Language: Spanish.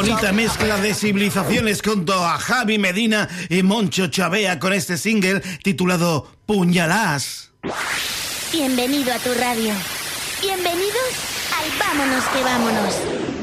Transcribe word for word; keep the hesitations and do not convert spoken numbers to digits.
bonita mezcla de civilizaciones junto a Javi Medina y Moncho Chavea con este single titulado Puñalás. Bienvenido a tu radio. Bienvenidos al Vámonos que Vámonos.